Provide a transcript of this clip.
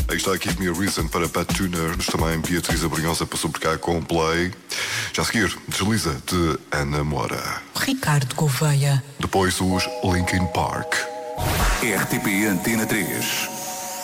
Aí está aqui a minha reason para Pat Tuner. Também Beatriz Abrunhosa passou por cá com Play. Já a seguir, Desliza de Ana Moura. Ricardo Gouveia. Depois os Linkin Park. RTP Antena 3.